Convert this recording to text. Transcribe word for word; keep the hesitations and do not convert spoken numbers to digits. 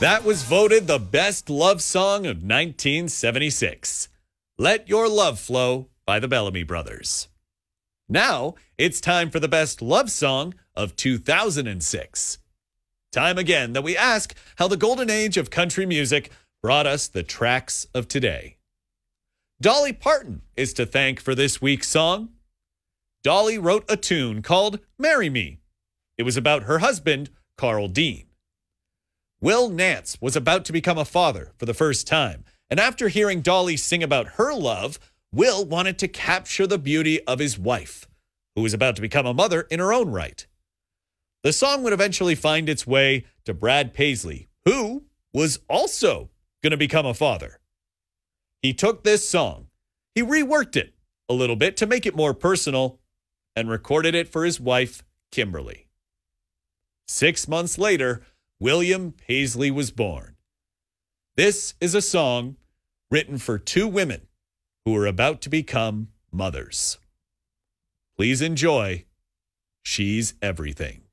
That was voted the best love song of nineteen seventy-six. Let Your Love Flow by the Bellamy Brothers. Now, it's time for the best love song of two thousand six. Time again that we ask how the golden age of country music brought us the tracks of today. Dolly Parton is to thank for this week's song. Dolly wrote a tune called Marry Me. It was about her husband, Carl Dean. Will Nance was about to become a father for the first time, and after hearing Dolly sing about her love, Will wanted to capture the beauty of his wife, who was about to become a mother in her own right. The song would eventually find its way to Brad Paisley, who was also going to become a father. He took this song, he reworked it a little bit to make it more personal, and recorded it for his wife, Kimberly. Six months later, William Paisley was born. This is a song written for two women who are about to become mothers. Please enjoy She's Everything.